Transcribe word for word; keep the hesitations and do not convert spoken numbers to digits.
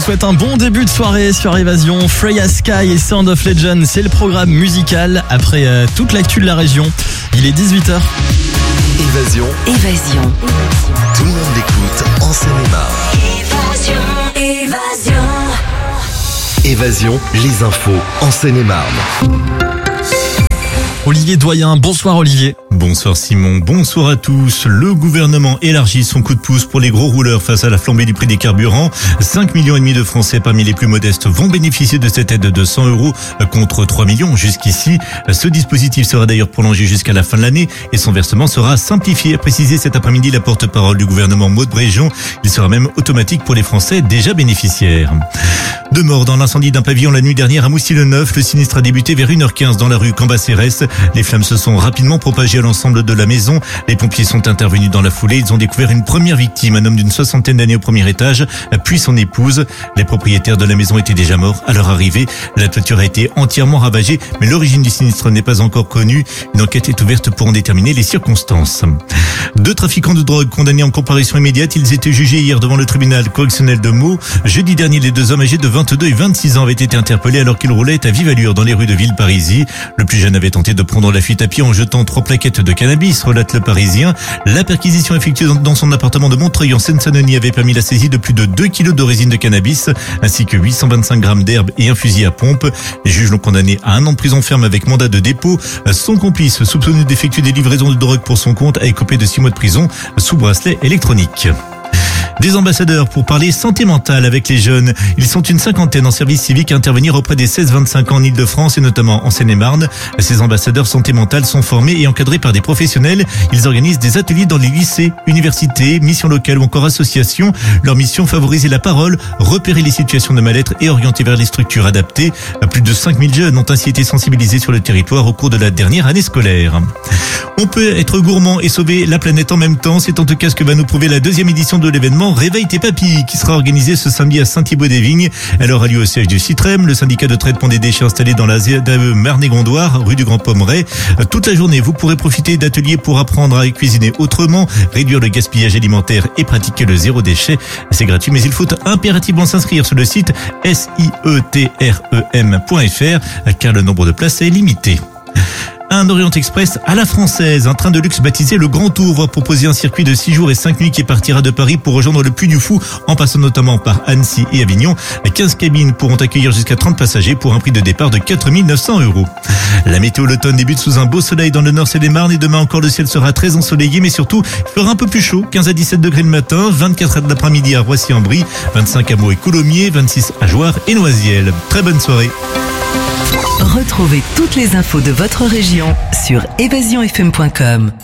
souhaite un bon début de soirée sur Évasion. Freya Sky et Sound of Legend, c'est le programme musical après euh, toute l'actu de la région. Il est dix-huit heures. Évasion. Évasion. Tout le monde l'écoute en Seine-et-Marne. Évasion. Évasion. Évasion, les infos en Seine-et-Marne. Olivier Doyen, bonsoir Olivier. Bonsoir Simon, bonsoir à tous. Le gouvernement élargit son coup de pouce pour les gros rouleurs face à la flambée du prix des carburants. cinq millions et demi de Français parmi les plus modestes vont bénéficier de cette aide de cent euros contre trois millions jusqu'ici. Ce dispositif sera d'ailleurs prolongé jusqu'à la fin de l'année et son versement sera simplifié, a précisé cet après-midi la porte-parole du gouvernement Maud Bréjon. Il sera même automatique pour les Français déjà bénéficiaires. Deux morts dans l'incendie d'un pavillon la nuit dernière à Moussy-le-Neuf. Le sinistre a débuté vers une heure quinze dans la rue Cambacérès. Les flammes se sont rapidement propagées à l'ensemble de la maison. Les pompiers sont intervenus dans la foulée. Ils ont découvert une première victime, un homme d'une soixantaine d'années au premier étage, puis son épouse. Les propriétaires de la maison étaient déjà morts à leur arrivée. La toiture a été entièrement ravagée, mais l'origine du sinistre n'est pas encore connue. Une enquête est ouverte pour en déterminer les circonstances. Deux trafiquants de drogue condamnés en comparution immédiate. Ils étaient jugés hier devant le tribunal correctionnel de Meaux. Jeudi dernier, les deux hommes âgés de vingt-deux et vingt-six ans avaient été interpellés alors qu'ils roulaient à vive allure dans les rues de Villeparisis. Le plus jeune avait tenté de prendre la fuite à pied en jetant trois plaquettes de cannabis, relate le Parisien. La perquisition effectuée dans son appartement de Montreuil en Seine-Saint-Denis avait permis la saisie de plus de deux kilos de résine de cannabis, ainsi que huit cent vingt-cinq grammes d'herbe et un fusil à pompe. Les juges l'ont condamné à un an de prison ferme avec mandat de dépôt. Son complice, soupçonné d'effectuer des livraisons de drogue pour son compte, a écopé de six mois de prison sous bracelet électronique. Des ambassadeurs pour parler santé mentale avec les jeunes. Ils sont une cinquantaine en service civique à intervenir auprès des seize vingt-cinq ans en Ile-de-France et notamment en Seine-et-Marne. Ces ambassadeurs santé mentale sont formés et encadrés par des professionnels. Ils organisent des ateliers dans les lycées, universités, missions locales ou encore associations. Leur mission, favoriser la parole, repérer les situations de mal-être et orienter vers les structures adaptées. Plus de cinq mille jeunes ont ainsi été sensibilisés sur le territoire au cours de la dernière année scolaire. On peut être gourmand et sauver la planète en même temps. C'est en tout cas ce que va nous prouver la deuxième édition de l'événement Réveille tes papilles, qui sera organisé ce samedi à Saint-Thibaud-des-Vignes. Elle aura lieu au siège du Citrem, le syndicat de traitement des déchets installé dans la Z A E Marne-et-Gondoire, rue du Grand Pommeret. Toute la journée, vous pourrez profiter d'ateliers pour apprendre à cuisiner autrement, réduire le gaspillage alimentaire et pratiquer le zéro déchet. C'est gratuit, mais il faut impérativement s'inscrire sur le site sietrem point fr, car le nombre de places est limité. Un Orient Express à la française, un train de luxe baptisé le Grand Tour va proposer un circuit de six jours et cinq nuits qui partira de Paris pour rejoindre le Puy du Fou en passant notamment par Annecy et Avignon. quinze cabines pourront accueillir jusqu'à trente passagers pour un prix de départ de quatre mille neuf cents euros. La météo l'automne débute sous un beau soleil dans le nord Seine-et-Marne et demain encore le ciel sera très ensoleillé mais surtout il fera un peu plus chaud, quinze à dix-sept degrés le matin, vingt-quatre de l'après-midi à Roissy-en-Brie, vingt-cinq à Meaux et Coulommiers, vingt-six à Jouarre et Noisiel. Très bonne soirée. Retrouvez toutes les infos de votre région sur évasion f m point com.